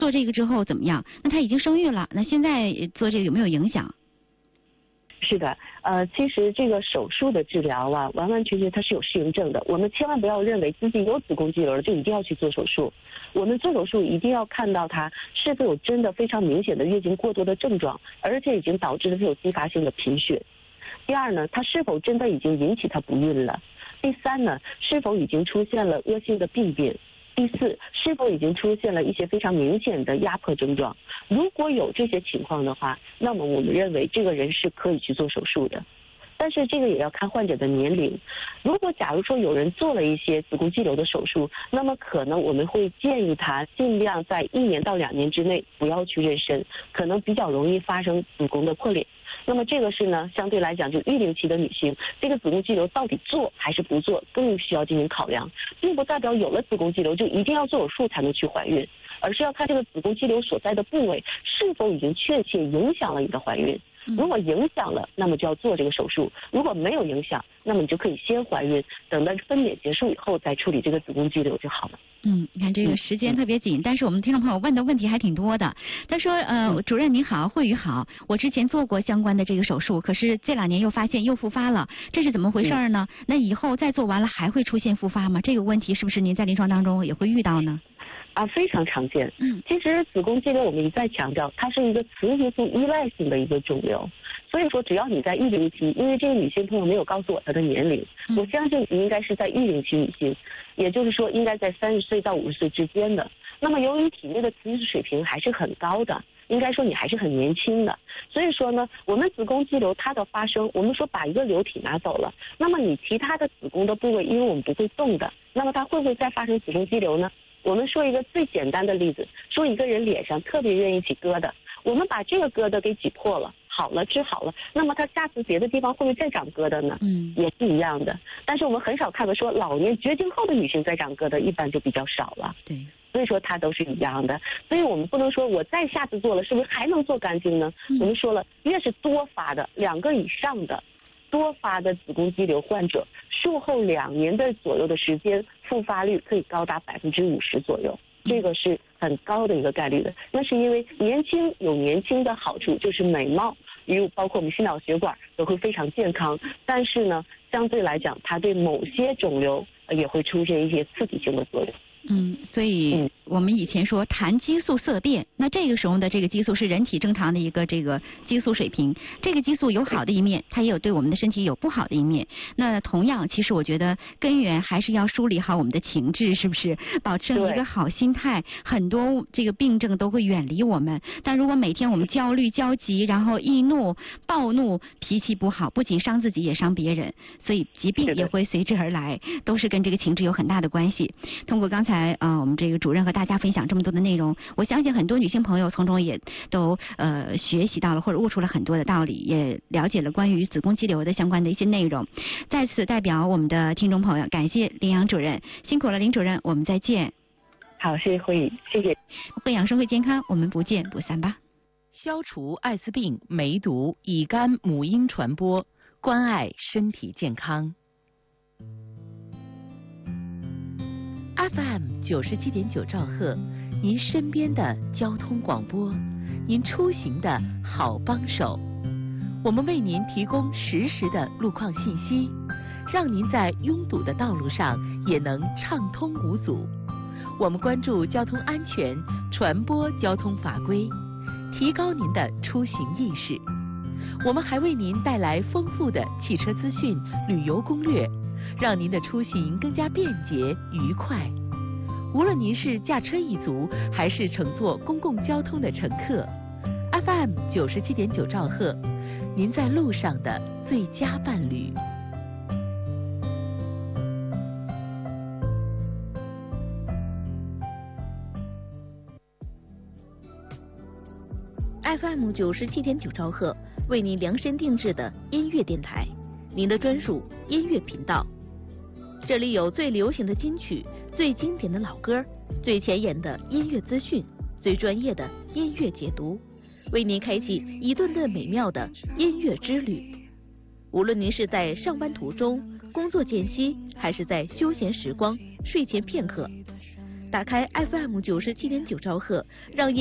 做这个之后怎么样？那她已经生育了，那现在做这个有没有影响？ 是的，其实这个手术的治疗啊，完完全全它是有适应症的。我们千万不要认为自己有子宫肌瘤了就一定要去做手术。我们做手术一定要看到它是否有真的非常明显的月经过多的症状，而且已经导致了它有继发性的贫血。第二呢，它是否真的已经引起它不孕了？第三呢，是否已经出现了恶性的病变？第四，是否已经出现了一些非常明显的压迫症状？如果有这些情况的话，那么我们认为这个人是可以去做手术的。但是这个也要看患者的年龄。如果假如说有人做了一些子宫肌瘤的手术，那么可能我们会建议他尽量在1年到2年之内不要去妊娠，可能比较容易发生子宫的破裂。那么这个是呢，相对来讲，就育龄期的女性，这个子宫肌瘤到底做还是不做，更需要进行考量，并不代表有了子宫肌瘤就一定要做手术才能去怀孕，而是要看这个子宫肌瘤所在的部位是否已经确切影响了你的怀孕。如果影响了，那么就要做这个手术；如果没有影响，那么你就可以先怀孕，等到分娩结束以后再处理这个子宫肌瘤就好了。 你看这个时间特别紧，但是我们听众朋友问的问题还挺多的。他说，主任您好，慧宇好，我之前做过相关的这个手术，可是这2年又发现又复发了，这是怎么回事呢？那以后再做完了还会出现复发吗？这个问题是不是您在临床当中也会遇到呢？ 非常常见。其实子宫肌瘤我们一再强调，它是一个雌激素依赖性的一个肿瘤，所以说只要你在育龄期，因为这个女性朋友没有告诉我她的年龄，我相信你应该是在育龄期女性，也就是说应该在30岁到50岁之间的。那么由于体内的雌激素水平还是很高的，应该说你还是很年轻的，所以说呢，我们子宫肌瘤它的发生，我们说把一个瘤体拿走了，那么你其他的子宫的部位，因为我们不会动的，那么它会不会再发生子宫肌瘤呢？我们说一个最简单的例子，说一个人脸上特别愿意起疙瘩，我们把这个疙瘩给挤破了，好了治好了，那么他下次别的地方会不会再长疙瘩呢？也是一样的。但是我们很少看到说老年绝经后的女性再长疙瘩，一般就比较少了。 对， 所以说它都是一样的。所以我们不能说我再下次做了是不是还能做干净呢？我们说了，越是多发的2个以上的多发的子宫肌瘤患者，术后2年的左右的时间，复发率可以高达50%左右，这个是很高的一个概率的。那是因为年轻有年轻的好处，就是美貌，包括我们心脑血管都会非常健康。但是呢，相对来讲，它对某些肿瘤也会出现一些刺激性的作用。 所以我们以前说谈激素色变，那这个时候的这个激素是人体正常的一个这个激素水平，这个激素有好的一面，它也有对我们的身体有不好的一面。那同样，其实我觉得根源还是要梳理好我们的情志，是不是？保持一个好心态，很多这个病症都会远离我们。但如果每天我们焦虑、焦急，然后易怒、暴怒，脾气不好，不仅伤自己也伤别人，所以疾病也会随之而来，都是跟这个情志有很大的关系。通过刚才我们这个主任和大家分享这么多的内容，我相信很多女性朋友从中也都学习到了或者悟出了很多的道理，也了解了关于子宫肌瘤的相关的一些内容。在此代表我们的听众朋友感谢林阳主任，辛苦了林主任，我们再见。 好，谢谢慧宇，谢谢。 惠养生会健康，我们不见不散吧。 消除艾滋病、梅毒、乙肝、母婴传播，关爱身体健康。FM 97.9兆赫，您身边的交通广播，您出行的好帮手。我们为您提供实时的路况信息，让您在拥堵的道路上也能畅通无阻。我们关注交通安全，传播交通法规，提高您的出行意识。我们还为您带来丰富的汽车资讯、旅游攻略，让您的出行更加便捷愉快。无论您是驾车一族，还是乘坐公共交通的乘客， FM 97.9兆赫，您在路上的最佳伴侣。 FM 97.9兆赫，为您量身定制的音乐电台，您的专属音乐频道。这里有最流行的金曲，最经典的老歌，最前沿的音乐资讯，最专业的音乐解读，为您开启一顿顿美妙的音乐之旅。无论您是在上班途中、工作间隙，还是在休闲时光、睡前片刻， 打开 FM 97.9兆赫，让